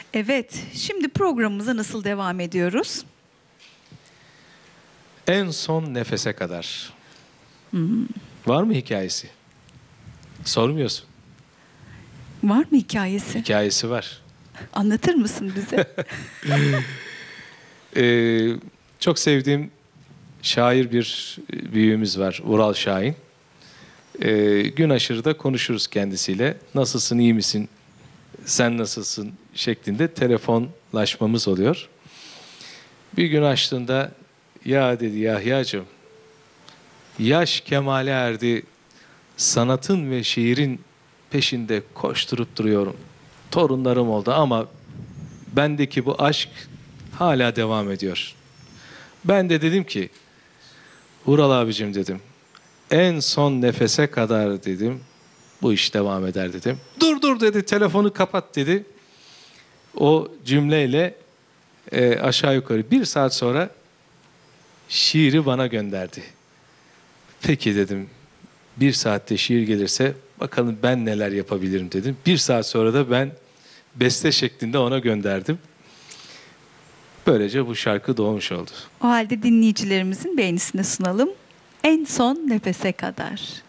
Evet, şimdi programımıza nasıl devam ediyoruz? En son nefese kadar. Var mı hikayesi? Sormuyorsun. Var mı hikayesi? Hikayesi var. Anlatır mısın bize? Çok sevdiğim şair bir büyüğümüz var. Ural Şahin. Gün aşırıda konuşuruz kendisiyle. Nasılsın, iyi misin, sen nasılsın şeklinde telefonlaşmamız oluyor. Bir gün açtığında ya dedi Yahyacığım, yaş kemale erdi, sanatın ve şiirin peşinde koşturup duruyorum. Torunlarım oldu ama bendeki bu aşk hala devam ediyor. Ben de dedim ki, Ural abicim dedim, en son nefese kadar dedim, bu iş devam eder dedim. Dur dur dedi, telefonu kapat dedi. O cümleyle aşağı yukarı 1 saat sonra şiiri bana gönderdi. Peki dedim, 1 saatte şiir gelirse bakalım ben neler yapabilirim dedim. 1 saat sonra da ben beste şeklinde ona gönderdim. Böylece bu şarkı doğmuş oldu. O halde dinleyicilerimizin beğenisine sunalım. En son nefese kadar.